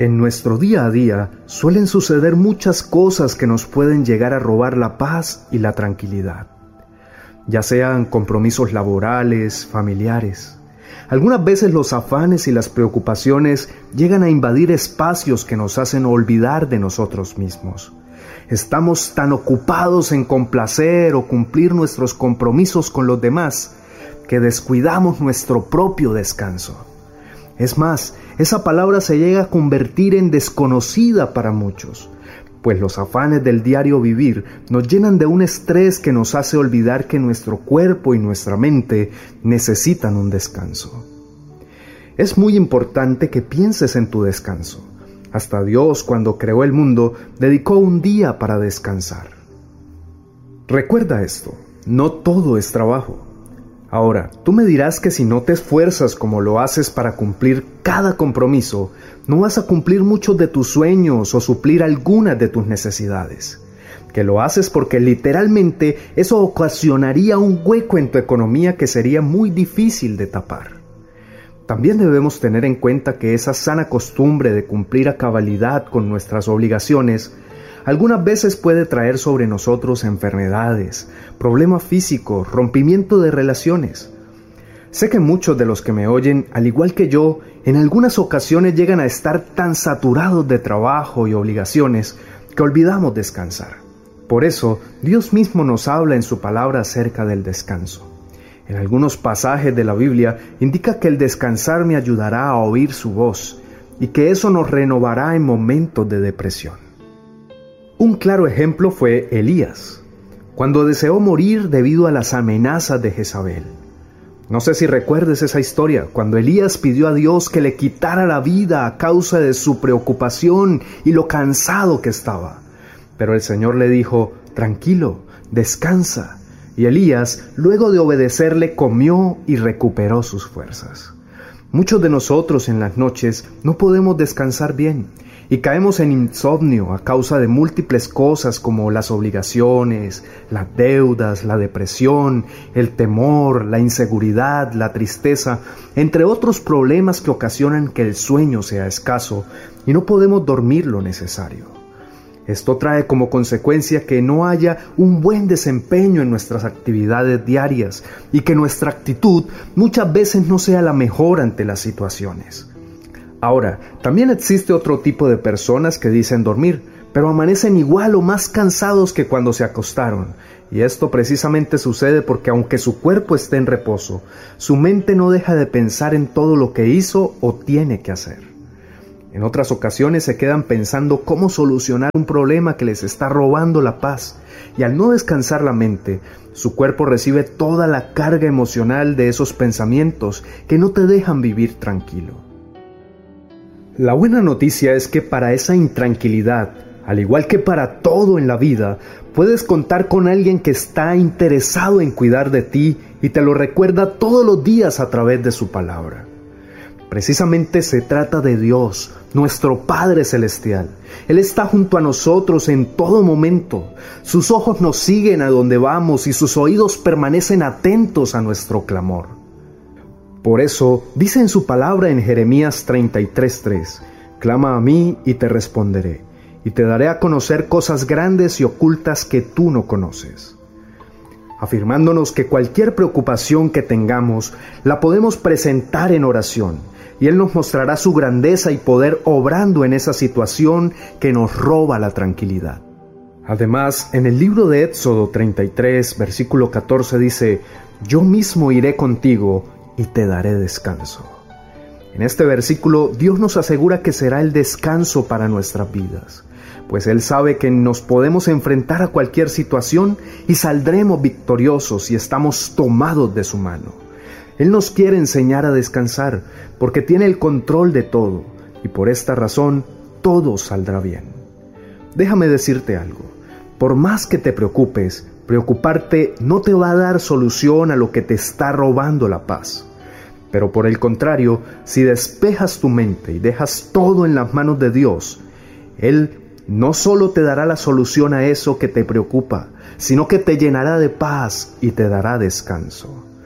En nuestro día a día suelen suceder muchas cosas que nos pueden llegar a robar la paz y la tranquilidad, ya sean compromisos laborales, familiares. Algunas veces los afanes y las preocupaciones llegan a invadir espacios que nos hacen olvidar de nosotros mismos. Estamos tan ocupados en complacer o cumplir nuestros compromisos con los demás que descuidamos nuestro propio descanso. Es más, esa palabra se llega a convertir en desconocida para muchos, pues los afanes del diario vivir nos llenan de un estrés que nos hace olvidar que nuestro cuerpo y nuestra mente necesitan un descanso. Es muy importante que pienses en tu descanso. Hasta Dios, cuando creó el mundo, dedicó un día para descansar. Recuerda esto, no todo es trabajo. Ahora, tú me dirás que si no te esfuerzas como lo haces para cumplir cada compromiso, no vas a cumplir muchos de tus sueños o suplir algunas de tus necesidades. Que lo haces porque literalmente eso ocasionaría un hueco en tu economía que sería muy difícil de tapar. También debemos tener en cuenta que esa sana costumbre de cumplir a cabalidad con nuestras obligaciones algunas veces puede traer sobre nosotros enfermedades, problemas físicos, rompimiento de relaciones. Sé que muchos de los que me oyen, al igual que yo, en algunas ocasiones llegan a estar tan saturados de trabajo y obligaciones que olvidamos descansar. Por eso, Dios mismo nos habla en su palabra acerca del descanso. En algunos pasajes de la Biblia indica que el descansar me ayudará a oír su voz y que eso nos renovará en momentos de depresión. Un claro ejemplo fue Elías, cuando deseó morir debido a las amenazas de Jezabel. No sé si recuerdes esa historia, cuando Elías pidió a Dios que le quitara la vida a causa de su preocupación y lo cansado que estaba. Pero el Señor le dijo, tranquilo, descansa. Y Elías, luego de obedecerle, comió y recuperó sus fuerzas. Muchos de nosotros en las noches no podemos descansar bien y caemos en insomnio a causa de múltiples cosas como las obligaciones, las deudas, la depresión, el temor, la inseguridad, la tristeza, entre otros problemas que ocasionan que el sueño sea escaso y no podemos dormir lo necesario. Esto trae como consecuencia que no haya un buen desempeño en nuestras actividades diarias y que nuestra actitud muchas veces no sea la mejor ante las situaciones. Ahora, también existe otro tipo de personas que dicen dormir, pero amanecen igual o más cansados que cuando se acostaron. Y esto precisamente sucede porque aunque su cuerpo esté en reposo, su mente no deja de pensar en todo lo que hizo o tiene que hacer. En otras ocasiones se quedan pensando cómo solucionar un problema que les está robando la paz, y al no descansar la mente, su cuerpo recibe toda la carga emocional de esos pensamientos que no te dejan vivir tranquilo. La buena noticia es que para esa intranquilidad, al igual que para todo en la vida, puedes contar con alguien que está interesado en cuidar de ti y te lo recuerda todos los días a través de su palabra. Precisamente se trata de Dios, nuestro Padre Celestial. Él está junto a nosotros en todo momento. Sus ojos nos siguen a donde vamos y sus oídos permanecen atentos a nuestro clamor. Por eso, dice en su palabra en Jeremías 33:3, «Clama a mí y te responderé, y te daré a conocer cosas grandes y ocultas que tú no conoces», afirmándonos que cualquier preocupación que tengamos la podemos presentar en oración, y Él nos mostrará su grandeza y poder obrando en esa situación que nos roba la tranquilidad. Además, en el libro de Éxodo 33, versículo 14 dice, «Yo mismo iré contigo y te daré descanso». En este versículo, Dios nos asegura que será el descanso para nuestras vidas, pues Él sabe que nos podemos enfrentar a cualquier situación y saldremos victoriosos si estamos tomados de su mano. Él nos quiere enseñar a descansar, porque tiene el control de todo, y por esta razón, todo saldrá bien. Déjame decirte algo, por más que te preocupes, preocuparte no te va a dar solución a lo que te está robando la paz. Pero por el contrario, si despejas tu mente y dejas todo en las manos de Dios, Él no solo te dará la solución a eso que te preocupa, sino que te llenará de paz y te dará descanso.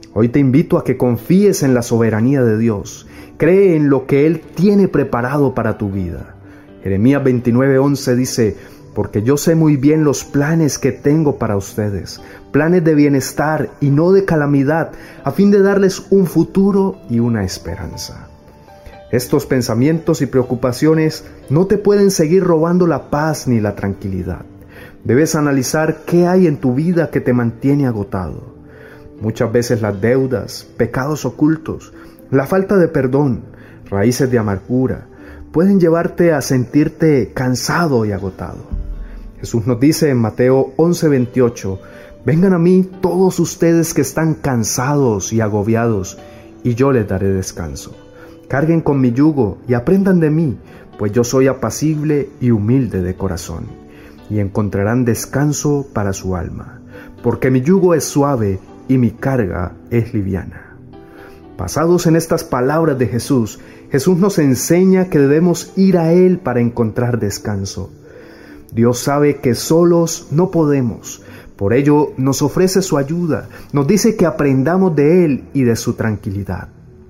Hoy te invito a que confíes en la soberanía de Dios. Cree en lo que Él tiene preparado para tu vida. Jeremías 29:11 dice: porque yo sé muy bien los planes que tengo para ustedes, planes de bienestar y no de calamidad, a fin de darles un futuro y una esperanza. Estos pensamientos y preocupaciones no te pueden seguir robando la paz ni la tranquilidad. Debes analizar qué hay en tu vida que te mantiene agotado. Muchas veces las deudas, pecados ocultos, la falta de perdón, raíces de amargura, pueden llevarte a sentirte cansado y agotado. Jesús nos dice en Mateo 11:28, vengan a mí todos ustedes que están cansados y agobiados, y yo les daré descanso. Carguen con mi yugo y aprendan de mí, pues yo soy apacible y humilde de corazón, y encontrarán descanso para su alma, porque mi yugo es suave y mi carga es liviana. Basados en estas palabras de Jesús, Jesús nos enseña que debemos ir a Él para encontrar descanso. Dios sabe que solos no podemos, por ello nos ofrece su ayuda, nos dice que aprendamos de Él y de su tranquilidad.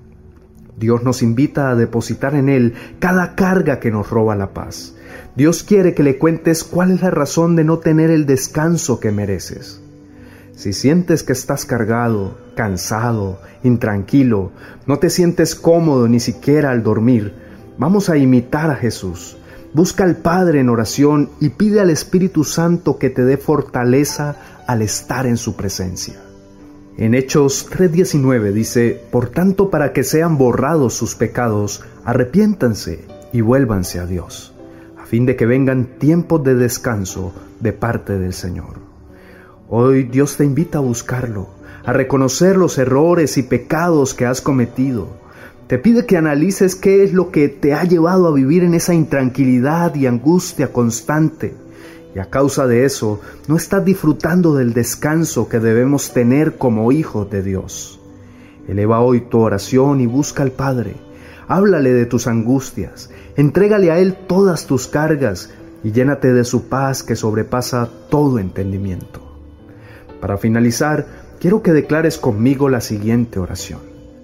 Dios nos invita a depositar en Él cada carga que nos roba la paz. Dios quiere que le cuentes cuál es la razón de no tener el descanso que mereces. Si sientes que estás cargado, cansado, intranquilo, no te sientes cómodo ni siquiera al dormir, vamos a imitar a Jesús. Busca al Padre en oración y pide al Espíritu Santo que te dé fortaleza al estar en su presencia. En Hechos 3:19 dice: por tanto, para que sean borrados sus pecados, arrepiéntanse y vuélvanse a Dios, a fin de que vengan tiempos de descanso de parte del Señor. Hoy Dios te invita a buscarlo, a reconocer los errores y pecados que has cometido. Te pide que analices qué es lo que te ha llevado a vivir en esa intranquilidad y angustia constante. Y a causa de eso, no estás disfrutando del descanso que debemos tener como hijos de Dios. Eleva hoy tu oración y busca al Padre. Háblale de tus angustias, entrégale a Él todas tus cargas y llénate de su paz que sobrepasa todo entendimiento. Para finalizar, quiero que declares conmigo la siguiente oración.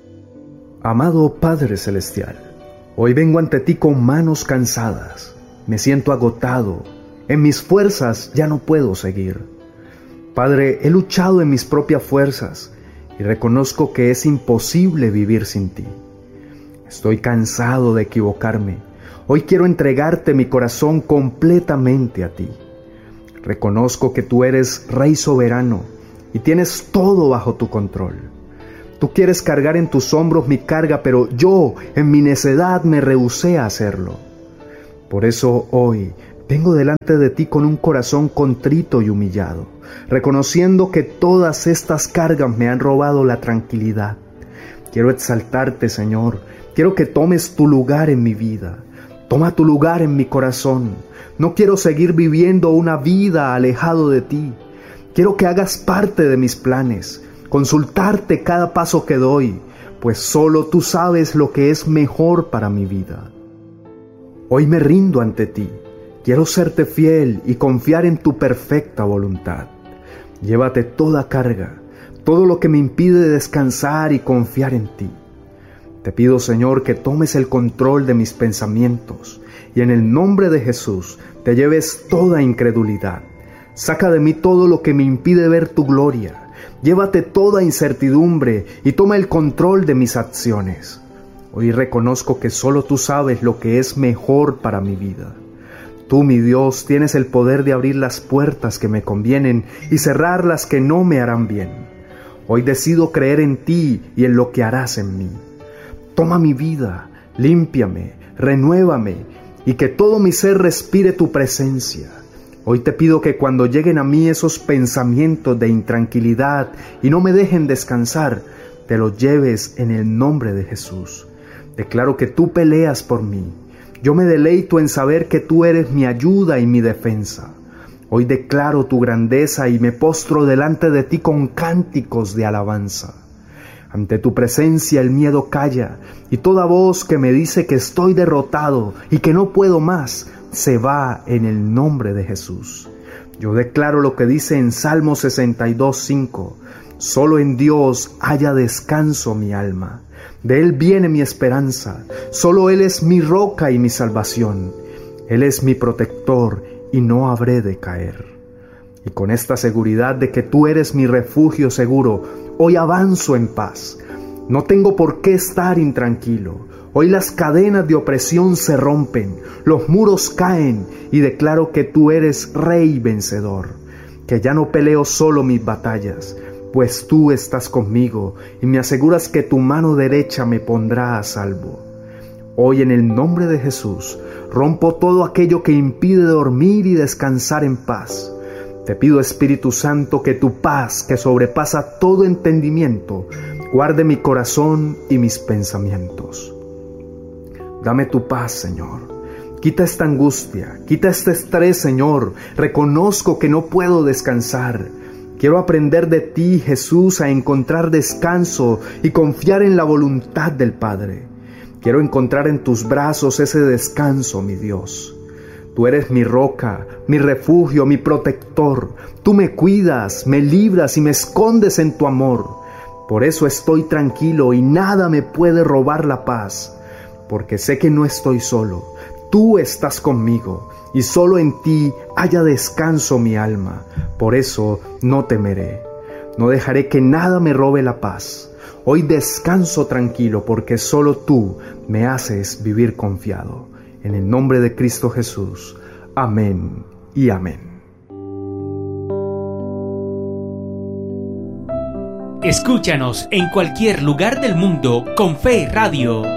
Amado Padre Celestial, hoy vengo ante ti con manos cansadas. Me siento agotado. En mis fuerzas ya no puedo seguir. Padre, he luchado en mis propias fuerzas y reconozco que es imposible vivir sin ti. Estoy cansado de equivocarme. Hoy quiero entregarte mi corazón completamente a ti. Reconozco que tú eres Rey soberano y tienes todo bajo tu control. Tú quieres cargar en tus hombros mi carga, pero yo, en mi necedad, me rehusé a hacerlo. Por eso hoy vengo delante de ti con un corazón contrito y humillado, reconociendo que todas estas cargas me han robado la tranquilidad. Quiero exaltarte, Señor. Quiero que tomes tu lugar en mi vida. Toma tu lugar en mi corazón. No quiero seguir viviendo una vida alejado de ti. Quiero que hagas parte de mis planes, consultarte cada paso que doy, pues solo tú sabes lo que es mejor para mi vida. Hoy me rindo ante ti. Quiero serte fiel y confiar en tu perfecta voluntad. Llévate toda carga, todo lo que me impide descansar y confiar en ti. Te pido, Señor, que tomes el control de mis pensamientos y en el nombre de Jesús te lleves toda incredulidad. Saca de mí todo lo que me impide ver tu gloria. Llévate toda incertidumbre y toma el control de mis acciones. Hoy reconozco que solo tú sabes lo que es mejor para mi vida. Tú, mi Dios, tienes el poder de abrir las puertas que me convienen y cerrar las que no me harán bien. Hoy decido creer en ti y en lo que harás en mí. Toma mi vida, límpiame, renuévame y que todo mi ser respire tu presencia. Hoy te pido que cuando lleguen a mí esos pensamientos de intranquilidad y no me dejen descansar, te los lleves en el nombre de Jesús. Declaro que tú peleas por mí. Yo me deleito en saber que tú eres mi ayuda y mi defensa. Hoy declaro tu grandeza y me postro delante de ti con cánticos de alabanza. Ante tu presencia el miedo calla y toda voz que me dice que estoy derrotado y que no puedo más, se va en el nombre de Jesús. Yo declaro lo que dice en Salmo 62:5. Solo en Dios haya descanso mi alma. De Él viene mi esperanza. Solo Él es mi roca y mi salvación. Él es mi protector y no habré de caer. Y con esta seguridad de que tú eres mi refugio seguro, hoy avanzo en paz. No tengo por qué estar intranquilo. Hoy las cadenas de opresión se rompen, los muros caen y declaro que tú eres Rey vencedor, que ya no peleo solo mis batallas, pues tú estás conmigo y me aseguras que tu mano derecha me pondrá a salvo. Hoy en el nombre de Jesús rompo todo aquello que impide dormir y descansar en paz. Te pido, Espíritu Santo, que tu paz, que sobrepasa todo entendimiento, guarde mi corazón y mis pensamientos. Dame tu paz, Señor. Quita esta angustia, quita este estrés, Señor. Reconozco que no puedo descansar. Quiero aprender de ti, Jesús, a encontrar descanso y confiar en la voluntad del Padre. Quiero encontrar en tus brazos ese descanso, mi Dios. Tú eres mi roca, mi refugio, mi protector. Tú me cuidas, me libras y me escondes en tu amor. Por eso estoy tranquilo y nada me puede robar la paz. Porque sé que no estoy solo, tú estás conmigo y solo en ti haya descanso mi alma. Por eso no temeré, no dejaré que nada me robe la paz. Hoy descanso tranquilo porque solo tú me haces vivir confiado. En el nombre de Cristo Jesús. Amén y amén. Escúchanos en cualquier lugar del mundo con Fe Radio.